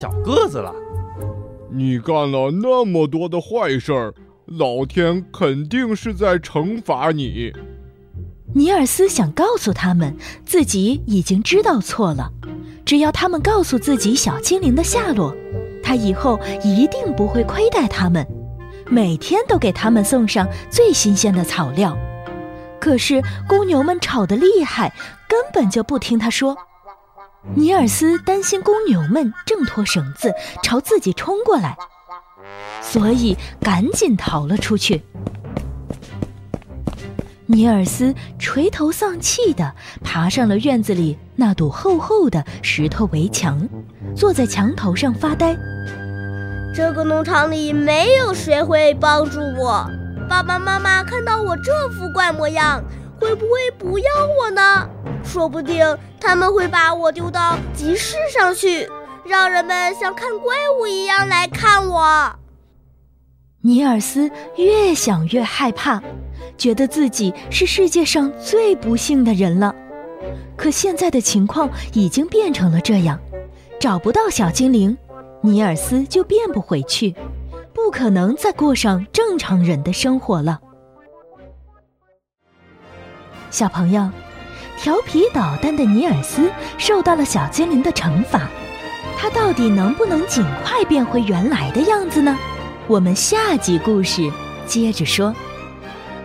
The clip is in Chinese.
小个子了。 你干了那么多的坏事儿，老天肯定是在惩罚你。 尼尔斯想告诉他们，自己已经知道错了，只要他们告诉自己小精灵的下落，他以后一定不会亏待他们，每天都给他们送上最新鲜的草料。可是公牛们吵得厉害，根本就不听他说。尼尔斯担心公牛们挣脱绳子朝自己冲过来，所以赶紧逃了出去。尼尔斯垂头丧气地爬上了院子里那堵厚厚的石头围墙，坐在墙头上发呆。 这个农场里没有谁会帮助我，爸爸妈妈看到我这副怪模样，会不会不要我呢？说不定他们会把我丢到集市上去，让人们像看怪物一样来看我。 尼尔斯越想越害怕，觉得自己是世界上最不幸的人了。可现在的情况已经变成了这样，找不到小精灵，尼尔斯就变不回去，不可能再过上正常人的生活了。小朋友，调皮捣蛋的尼尔斯受到了小精灵的惩罚，他到底能不能尽快变回原来的样子呢？我们下集故事接着说。